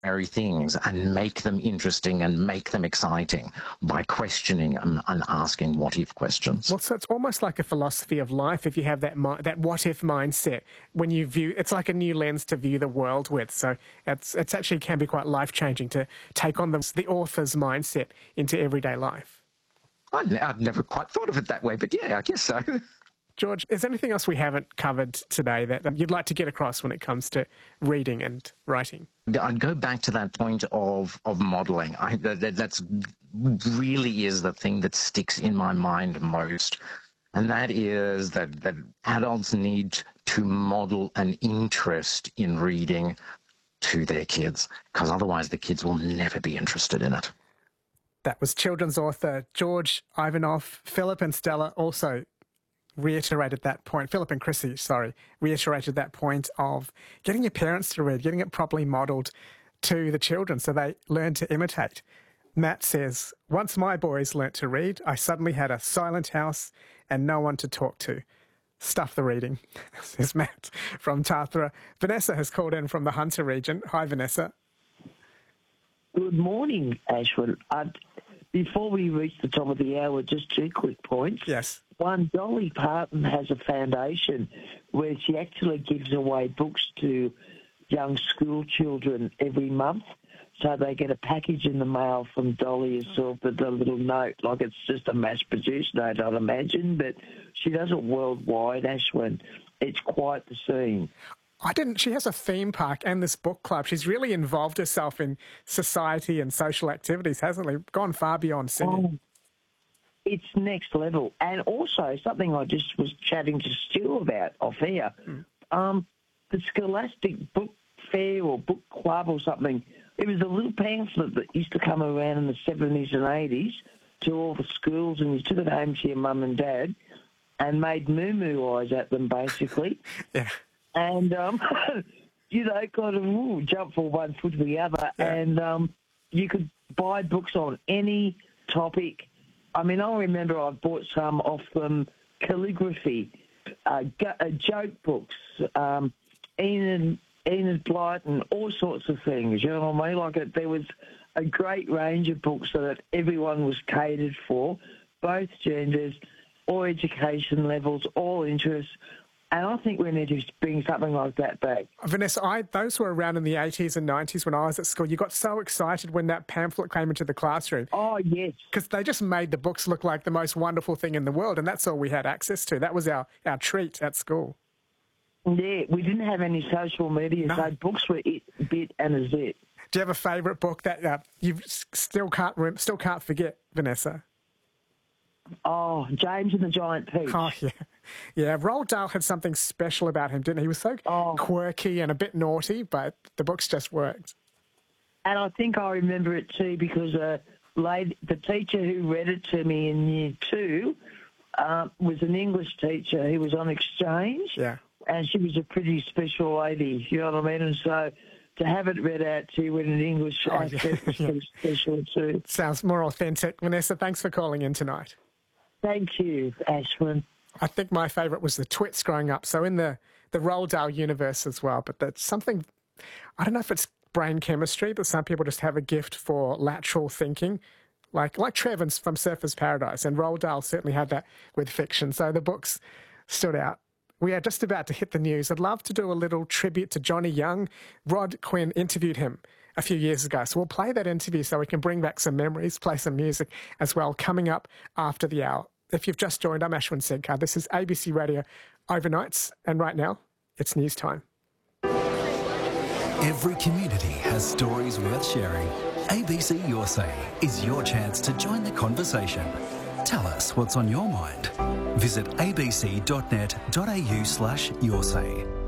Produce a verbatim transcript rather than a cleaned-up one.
things and make them interesting and make them exciting by questioning and, and asking what-if questions. Well, so it's almost like a philosophy of life if you have that mi- that what-if mindset. When you view, it's like a new lens to view the world with. So it's it's actually can be quite life-changing to take on the, the author's mindset into everyday life. I, I've never quite thought of it that way, but yeah, I guess so. George, is there anything else we haven't covered today that you'd like to get across when it comes to reading and writing? I'd go back to that point of, of modelling. I, that, that's really is the thing that sticks in my mind most. And that is that, that adults need to model an interest in reading to their kids, because otherwise the kids will never be interested in it. That was children's author George Ivanoff. Philip and Stella also reiterated that point. Philip and Chrissy, sorry, reiterated that point of getting your parents to read, getting it properly modelled to the children so they learn to imitate. Matt says, once my boys learnt to read, I suddenly had a silent house and no one to talk to. Stuff the reading, says Matt from Tathra. Vanessa has called in from the Hunter region. Hi, Vanessa. Good morning, Ashwin. Uh, before we reach the top of the hour, just two quick points. Yes. One, Dolly Parton has a foundation where she actually gives away books to young school children every month. So they get a package in the mail from Dolly herself with a little note, like it's just a mass-produced note, I'd imagine, but she does it worldwide, Ashwin. It's quite the scene. I didn't. She has a theme park and this book club. She's really involved herself in society and social activities, hasn't she? Gone far beyond singing. Oh, it's next level. And also, something I just was chatting to Stu about off air, mm. um, the Scholastic Book Fair or Book Club or something, it was a little pamphlet that used to come around in the seventies and eighties to all the schools, and you took it home to your mum and dad and made moo-moo eyes at them, basically. Yeah. And, um, you know, kind of ooh, jump from one foot to the other. Yeah. And um, you could buy books on any topic. I mean, I remember I bought some off them, calligraphy, uh, uh, joke books, um, Enid, Enid Blyton, all sorts of things, you know what I mean? Like it, there was a great range of books so that everyone was catered for, both genders, all education levels, all interests. And I think we need to bring something like that back. Vanessa, I, those were around in the eighties and nineties when I was at school. You got so excited when that pamphlet came into the classroom. Oh, yes. Because they just made the books look like the most wonderful thing in the world, and that's all we had access to. That was our, our treat at school. Yeah, we didn't have any social media, No. so books were it, bit and a zit. Do you have a favourite book that uh, you still can't rem- still can't forget, Vanessa? Oh, James and the Giant Peach. Oh, yeah. Yeah, Roald Dahl had something special about him, didn't he? He was so Oh. quirky and a bit naughty, but the books just worked. And I think I remember it too because uh, lady, the teacher who read it to me in year two uh, was an English teacher who was on exchange. Yeah. And she was a pretty special lady, you know what I mean? And so to have it read out to you in an English Oh, accent yeah, was yeah. pretty special too. Sounds more authentic. Vanessa, thanks for calling in tonight. Thank you, Ashwin. I think my favourite was the Twits growing up, so in the, the Roald Dahl universe as well. But that's something, I don't know if it's brain chemistry, but some people just have a gift for lateral thinking, like like Trevor from Surfer's Paradise, and Roald Dahl certainly had that with fiction. So the books stood out. We are just about to hit the news. I'd love to do a little tribute to Johnny Young. Rod Quinn interviewed him a few years ago, so we'll play that interview so we can bring back some memories, play some music as well, coming up after the hour. If you've just joined, I'm Ashwin Sedkar. This is A B C Radio Overnights, and right now, it's news time. Every community has stories worth sharing. A B C Your Say is your chance to join the conversation. Tell us what's on your mind. Visit abc.net.au slash your say.